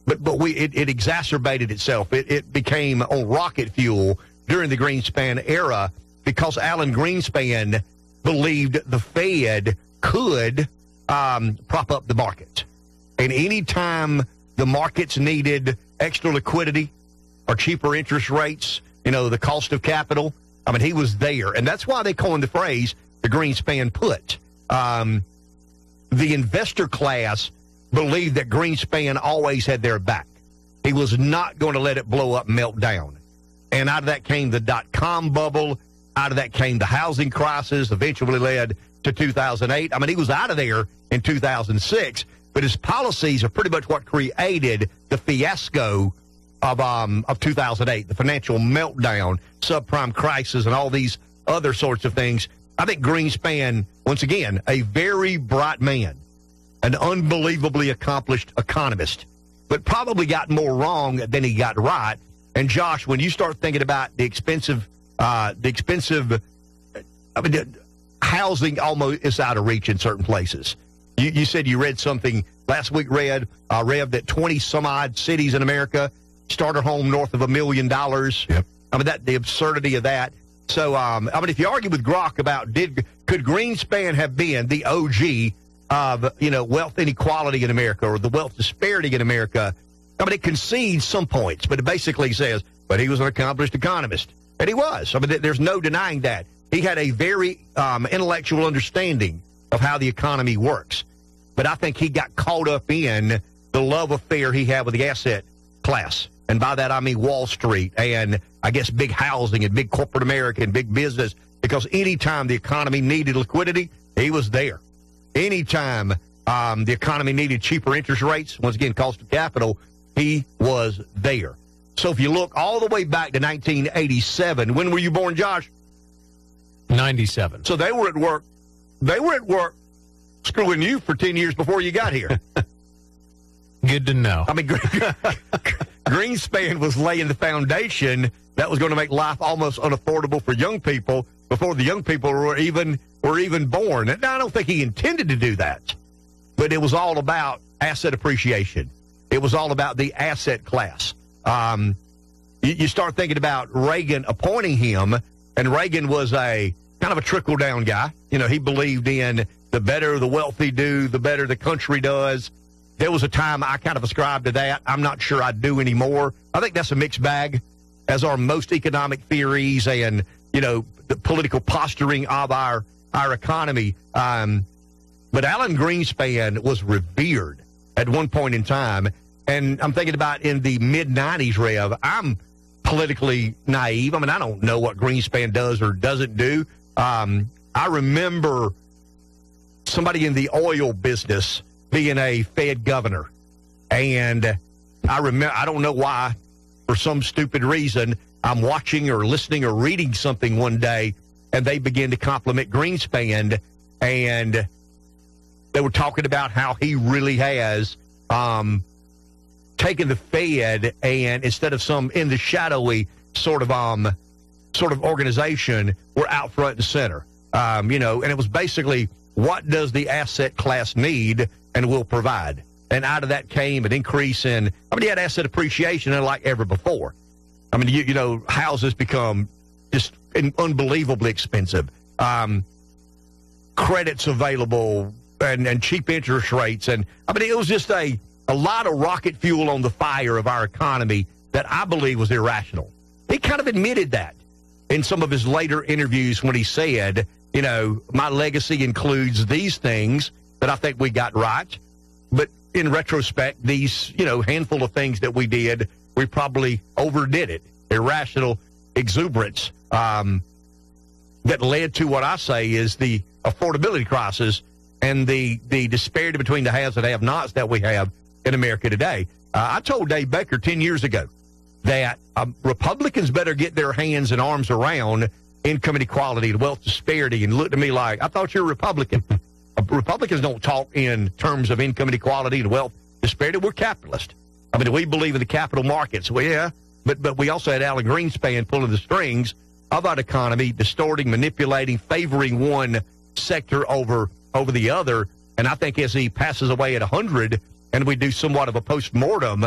it exacerbated itself. It became on rocket fuel during the Greenspan era because Alan Greenspan believed the Fed could prop up the market. And anytime the markets needed extra liquidity or cheaper interest rates, the cost of capital, he was there. And that's why they coined the phrase the Greenspan put. The investor class believed that Greenspan always had their back. He was not going to let it blow up and melt down. And out of that came the dot-com bubble. Out of that came the housing crisis, eventually led to 2008. He was out of there in 2006, but his policies are pretty much what created the fiasco of 2008, the financial meltdown, subprime crisis, and all these other sorts of things. I think Greenspan, once again, a very bright man, an unbelievably accomplished economist, but probably got more wrong than he got right. And Josh, when you start thinking about the expensive housing almost is out of reach in certain places. You said you read something last week, Rev, that 20 some odd cities in America, starter home north of $1 million. Yep. The absurdity of that. So, if you argue with Grok about could Greenspan have been the OG of, wealth inequality in America or the wealth disparity in America, it concedes some points, but it basically says, but he was an accomplished economist. And he was. There's no denying that. He had a very intellectual understanding of how the economy works. But I think he got caught up in the love affair he had with the asset class. And by that, I mean Wall Street and, I guess, big housing and big corporate America and big business. Because anytime the economy needed liquidity, he was there. Anytime the economy needed cheaper interest rates, once again, cost of capital, he was there. So if you look all the way back to 1987, when were you born, Josh? 97. So they were at work. They were at work screwing you for 10 years before you got here. Good to know. Greenspan was laying the foundation that was going to make life almost unaffordable for young people before the young people were even born. And I don't think he intended to do that, but it was all about asset appreciation. It was all about the asset class. You start thinking about Reagan appointing him, and Reagan was a kind of a trickle-down guy. He believed in the better the wealthy do, the better the country does. There was a time I kind of ascribed to that. I'm not sure I do anymore. I think that's a mixed bag, as are most economic theories and, the political posturing of our economy. But Alan Greenspan was revered at one point in time. And I'm thinking about in the mid-'90s, Rev, I'm politically naive. I don't know what Greenspan does or doesn't do. I remember somebody in the oil business being a Fed governor. And I don't know why, for some stupid reason, I'm watching or listening or reading something one day, and they begin to compliment Greenspan, and they were talking about how he really has taken the Fed, and instead of some in the shadowy sort of organization, we're out front and center. And it was basically, what does the asset class need and will provide? And out of that came an increase in, you had asset appreciation like ever before. Houses become just unbelievably expensive. Credits available and cheap interest rates. And it was just a lot of rocket fuel on the fire of our economy that I believe was irrational. He kind of admitted that in some of his later interviews when he said, my legacy includes these things that I think we got right. But in retrospect, these, handful of things that we did, we probably overdid it. Irrational exuberance that led to what I say is the affordability crisis and the disparity between the haves and have-nots that we have in America today. I told Dave Baker 10 years ago that Republicans better get their hands and arms around income inequality and wealth disparity, and looked at me like, I thought you were a Republican. Republicans don't talk in terms of income inequality and wealth disparity. We're capitalist. We believe in the capital markets. Well, yeah, but we also had Alan Greenspan pulling the strings of our economy, distorting, manipulating, favoring one sector over the other. And I think as he passes away at 100 and we do somewhat of a post-mortem,